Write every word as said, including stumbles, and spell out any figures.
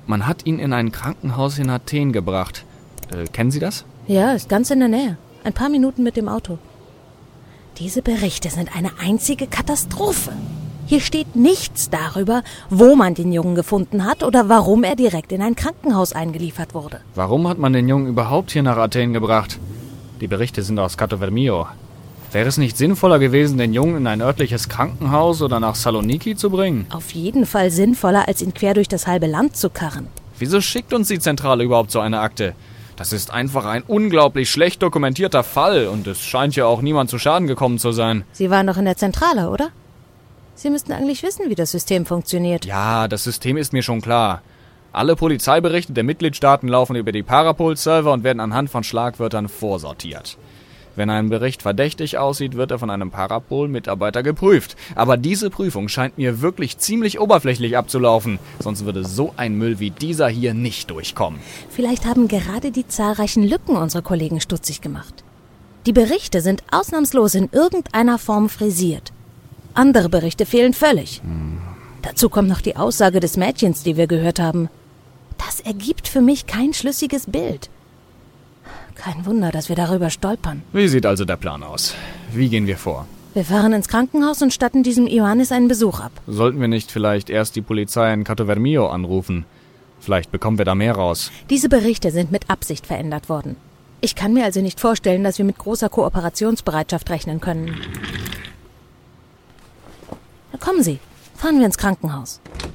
Man hat ihn in ein Krankenhaus in Athen gebracht. Äh, kennen Sie das? Ja, ist ganz in der Nähe. Ein paar Minuten mit dem Auto. Diese Berichte sind eine einzige Katastrophe. Hier steht nichts darüber, wo man den Jungen gefunden hat oder warum er direkt in ein Krankenhaus eingeliefert wurde. Warum hat man den Jungen überhaupt hier nach Athen gebracht? Die Berichte sind aus Katovermio. Wäre es nicht sinnvoller gewesen, den Jungen in ein örtliches Krankenhaus oder nach Saloniki zu bringen? Auf jeden Fall sinnvoller, als ihn quer durch das halbe Land zu karren. Wieso schickt uns die Zentrale überhaupt so eine Akte? Das ist einfach ein unglaublich schlecht dokumentierter Fall und es scheint ja auch niemand zu Schaden gekommen zu sein. Sie waren doch in der Zentrale, oder? Sie müssten eigentlich wissen, wie das System funktioniert. Ja, das System ist mir schon klar. Alle Polizeiberichte der Mitgliedstaaten laufen über die Parapol-Server und werden anhand von Schlagwörtern vorsortiert. Wenn ein Bericht verdächtig aussieht, wird er von einem Parapol-Mitarbeiter geprüft. Aber diese Prüfung scheint mir wirklich ziemlich oberflächlich abzulaufen. Sonst würde so ein Müll wie dieser hier nicht durchkommen. Vielleicht haben gerade die zahlreichen Lücken unsere Kollegen stutzig gemacht. Die Berichte sind ausnahmslos in irgendeiner Form frisiert. Andere Berichte fehlen völlig. Hm. Dazu kommt noch die Aussage des Mädchens, die wir gehört haben. Das ergibt für mich kein schlüssiges Bild. Kein Wunder, dass wir darüber stolpern. Wie sieht also der Plan aus? Wie gehen wir vor? Wir fahren ins Krankenhaus und statten diesem Ioannis einen Besuch ab. Sollten wir nicht vielleicht erst die Polizei in Katovermio anrufen? Vielleicht bekommen wir da mehr raus. Diese Berichte sind mit Absicht verändert worden. Ich kann mir also nicht vorstellen, dass wir mit großer Kooperationsbereitschaft rechnen können. Na, kommen Sie, fahren wir ins Krankenhaus.